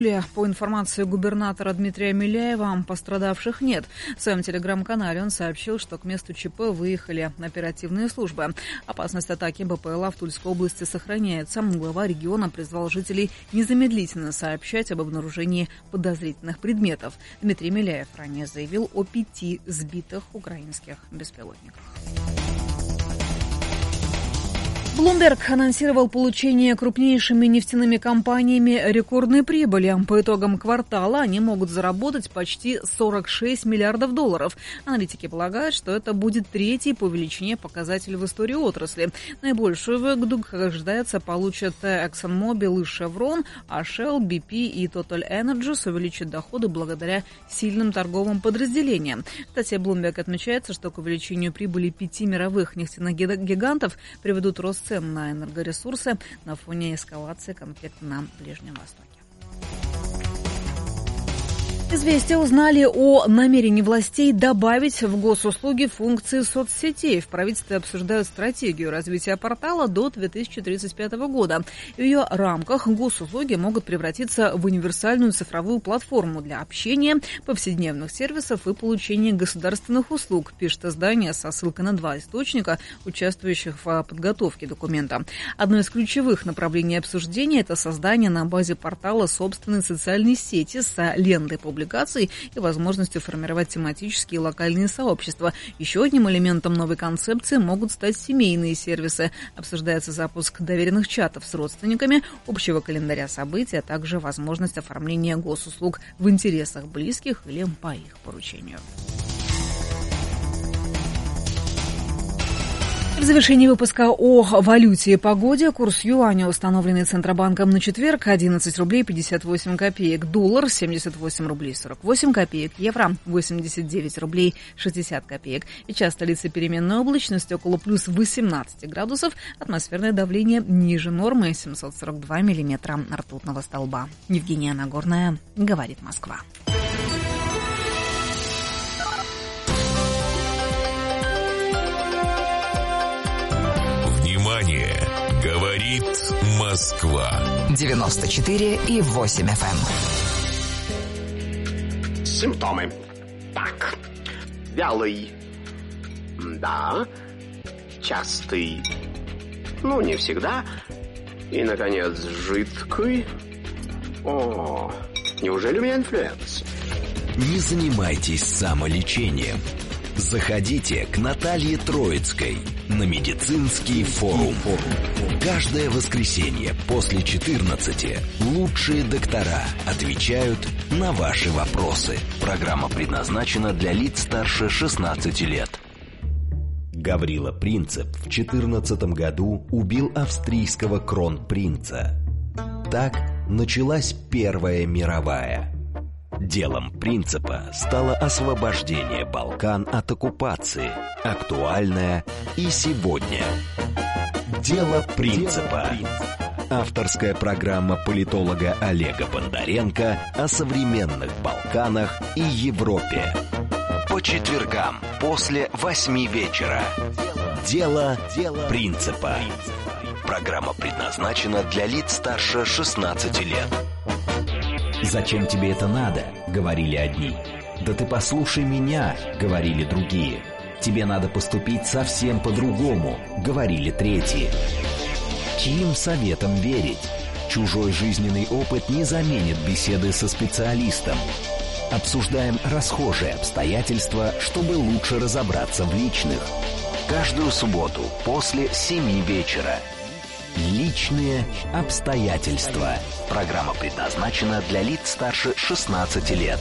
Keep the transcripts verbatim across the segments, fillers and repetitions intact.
По информации губернатора Дмитрия Миляева, пострадавших нет. В своем телеграм-канале он сообщил, что к месту ЧП выехали оперативные службы. Опасность атаки БПЛА в Тульской области сохраняется. Глава региона призвал жителей незамедлительно сообщать об обнаружении подозрительных предметов. Дмитрий Миляев ранее заявил о пяти сбитых украинских беспилотниках. Bloomberg анонсировал получение крупнейшими нефтяными компаниями рекордной прибыли. По итогам квартала они могут заработать почти сорок шесть миллиардов долларов. Аналитики полагают, что это будет третий по величине показатель в истории отрасли. Наибольшую выгоду, как ожидается, получат ExxonMobil и Chevron, а Shell, би пи и Total Energies увеличат доходы благодаря сильным торговым подразделениям. В статье Bloomberg отмечается, что к увеличению прибыли пяти мировых нефтяных гигантов приведут рост цен на энергоресурсы на фоне эскалации конфликта на Ближнем Востоке. «Известия» узнали о намерении властей добавить в госуслуги функции соцсетей. В правительстве обсуждают стратегию развития портала до две тысячи тридцать пятого года. В ее рамках госуслуги могут превратиться в универсальную цифровую платформу для общения, повседневных сервисов и получения государственных услуг, пишет издание со ссылкой на два источника, участвующих в подготовке документа. Одно из ключевых направлений обсуждения – это создание на базе портала собственной социальной сети с лентой публикаций и возможностью формировать тематические и локальные сообщества. Еще одним элементом новой концепции могут стать семейные сервисы. Обсуждается запуск доверенных чатов с родственниками, общего календаря событий, а также возможность оформления госуслуг в интересах близких или по их поручению. В завершении выпуска о валюте и погоде. Курс юаня, установленный Центробанком на четверг, одиннадцать рублей пятьдесят восемь копеек. Доллар семьдесят восемь рублей сорок восемь копеек. Евро восемьдесят девять рублей шестьдесят копеек. Сейчас столица переменной облачности около плюс восемнадцать градусов. Атмосферное давление ниже нормы семьсот сорок два миллиметра ртутного столба. Евгения Нагорная, говорит Москва. Внимание! Говорит Москва. девяносто четыре и восемь эф эм. Симптомы. Так. Вялый. Да. Частый. Ну, не всегда. И, наконец, жидкий. О, неужели у меня инфлюенс? Не занимайтесь самолечением. Заходите к Наталье Троицкой на медицинский форум. Каждое воскресенье после четырнадцати лучшие доктора отвечают на ваши вопросы. Программа предназначена для лиц старше шестнадцати лет. Гаврила Принцип в четырнадцатом году убил австрийского кронпринца. Так началась Первая мировая. Делом Принципа стало освобождение Балкан от оккупации, актуальное и сегодня. Дело Принципа. Авторская программа политолога Олега Бондаренко о современных Балканах и Европе. По четвергам после восьми вечера. Дело Принципа. Программа предназначена для лиц старше шестнадцати лет. «Зачем тебе это надо?» — говорили одни. «Да ты послушай меня!» — говорили другие. «Тебе надо поступить совсем по-другому!» — говорили третьи. Чьим советам верить? Чужой жизненный опыт не заменит беседы со специалистом. Обсуждаем расхожие обстоятельства, чтобы лучше разобраться в личных. Каждую субботу после семи вечера. Личные обстоятельства. Программа предназначена для лиц старше шестнадцати лет.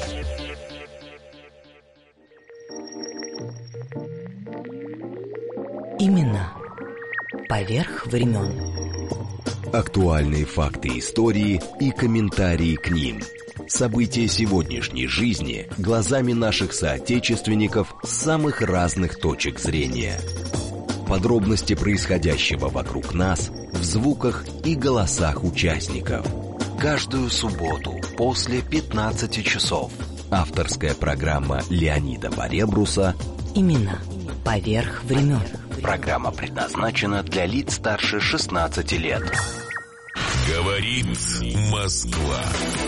Именно поверх времен. Актуальные факты истории и комментарии к ним. События сегодняшней жизни глазами наших соотечественников с самых разных точек зрения. Подробности происходящего вокруг нас в звуках и голосах участников. Каждую субботу после пятнадцати часов. Авторская программа Леонида Баребруса Именно поверх времен. Программа предназначена для лиц старше шестнадцати лет. Говорит Москва.